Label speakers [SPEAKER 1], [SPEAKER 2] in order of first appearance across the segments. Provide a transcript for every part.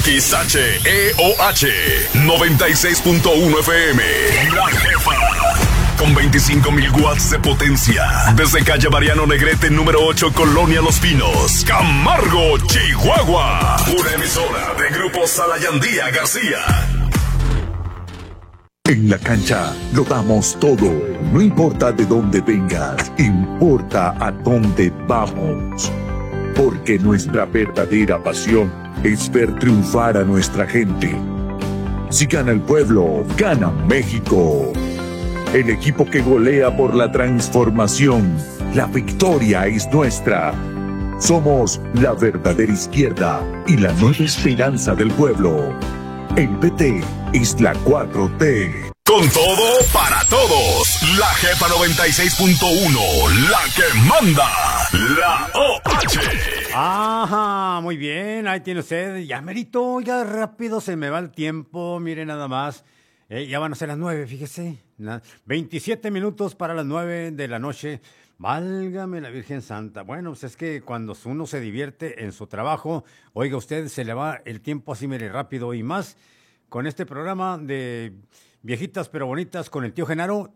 [SPEAKER 1] XHEOH 96.1 FM. La Jefa. Con 25,000 watts de potencia. Desde calle Mariano Negrete, número 8, Colonia Los Pinos, Camargo, Chihuahua. Una emisora de Grupo Salayandía García.
[SPEAKER 2] En la cancha lo damos todo. No importa de dónde vengas, importa a dónde vamos. Porque nuestra verdadera pasión es ver triunfar a nuestra gente. Si gana el pueblo, gana México. El equipo que golea por la transformación. La victoria es nuestra. Somos la verdadera izquierda y la nueva esperanza del pueblo. El PT es la 4T.
[SPEAKER 1] Con todo, para todos. La Jefa 96.1. La que manda. La OH.
[SPEAKER 3] Ajá, muy bien. Ahí tiene usted. Ya merito, ya rápido se me va el tiempo. Mire nada más. Ya van a ser las 9, fíjese. 27 minutos para las 9 de la noche. Válgame la Virgen Santa. Bueno, pues es que cuando uno se divierte en su trabajo, oiga usted, se le va el tiempo así, mire, rápido. Y más con este programa de Viejitas pero Bonitas con el tío Genaro.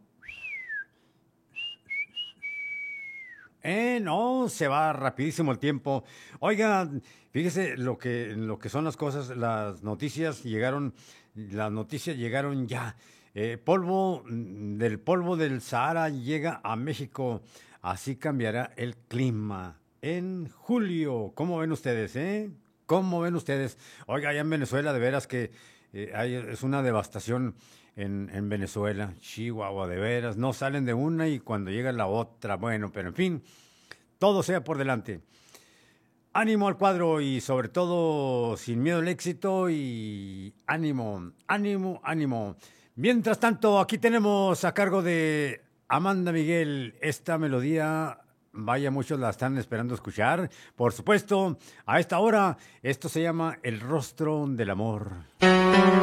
[SPEAKER 3] No, se va rapidísimo el tiempo. Oiga, fíjese lo que son las cosas. Las noticias llegaron ya. Polvo del Sahara llega a México. Así cambiará el clima en julio. ¿Cómo ven ustedes, ¿Cómo ven ustedes? Oiga, allá en Venezuela, de veras que es una devastación en Venezuela. Chihuahua, de veras. No salen de una y cuando llega la otra. Bueno, pero en fin, todo sea por delante. Ánimo al cuadro y sobre todo sin miedo al éxito y ánimo, ánimo, ánimo. Mientras tanto, aquí tenemos a cargo de Amanda Miguel esta melodía. Vaya, muchos la están esperando escuchar. Por supuesto, a esta hora, esto se llama El Rostro del Amor.